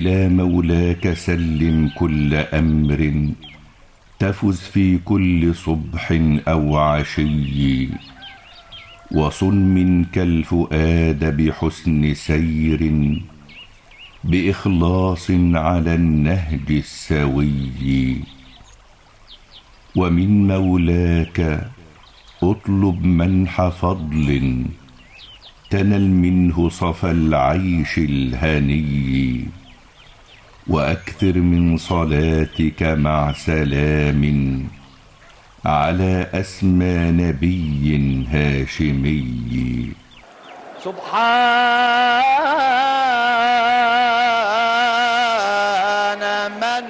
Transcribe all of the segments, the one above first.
إلى مولاك سلم كل أمر، تفز في كل صبح أو عشي. وصن منك الفؤاد بحسن سير، بإخلاص على النهج السوي. ومن مولاك اطلب منح فضل، تنل منه صفا العيش الهني. وأكثر من صلاتك مع سلام على أسمى نبي هاشمي. سبحان من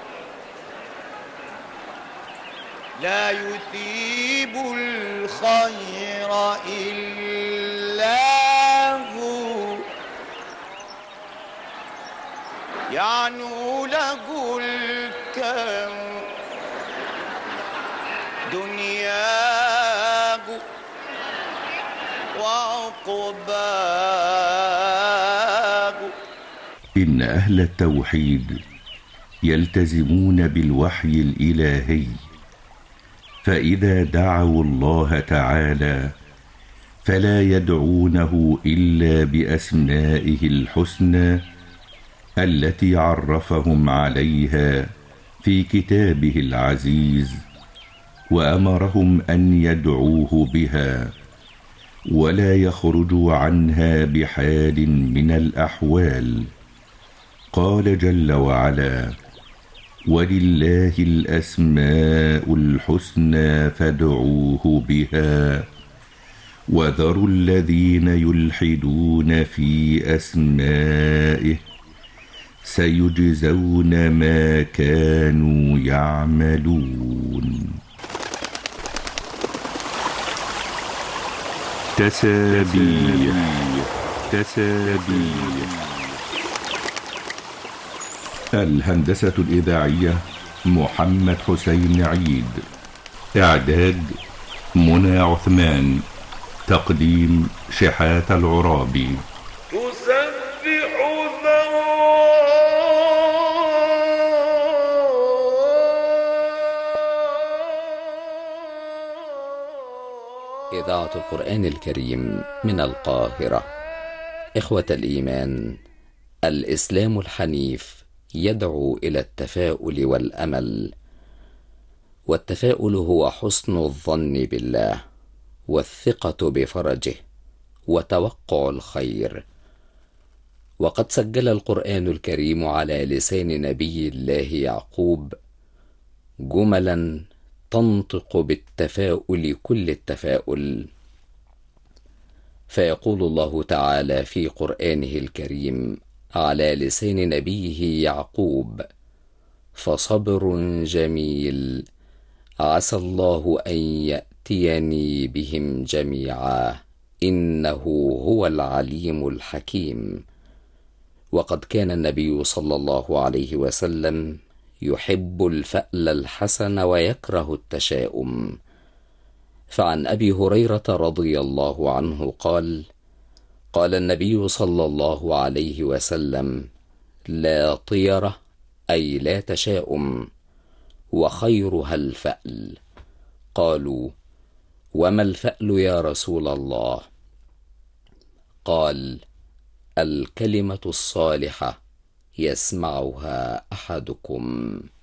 لا يثيب الخير إلا هو، يعنو له الكون دنياه وعقباه. إن أهل التوحيد يلتزمون بالوحي الإلهي، فإذا دعوا الله تعالى فلا يدعونه إلا بأسمائه الحسنى التي عرفهم عليها في كتابه العزيز، وأمرهم أن يدعوه بها ولا يخرجوا عنها بحال من الأحوال. قال جل وعلا: ولله الأسماء الحسنى فادعوه بها وذروا الذين يلحدون في أسمائه سيجزون ما كانوا يعملون. تسابيح تسابيح. الهندسة الإذاعية محمد حسين عيد. إعداد منى عثمان. تقديم شحات العرابي. تسبح إذاعة القرآن الكريم من القاهرة. إخوة الإيمان، الإسلام الحنيف يدعو إلى التفاؤل والأمل، والتفاؤل هو حسن الظن بالله والثقة بفرجه وتوقع الخير. وقد سجل القرآن الكريم على لسان نبي الله يعقوب جملا تنطق بالتفاؤل كل التفاؤل، فيقول الله تعالى في قرآنه الكريم على لسان نبيه يعقوب: فصبر جميل عسى الله أن يأتيني بهم جميعا إنه هو العليم الحكيم. وقد كان النبي صلى الله عليه وسلم يحب الفأل الحسن ويكره التشاؤم. فعن أبي هريرة رضي الله عنه قال: قال النبي صلى الله عليه وسلم: لا طيرة أي لا تشاؤم، وخيرها الفأل. قالوا: وما الفأل يا رسول الله؟ قال: الكلمة الصالحة يسمعها أحدكم.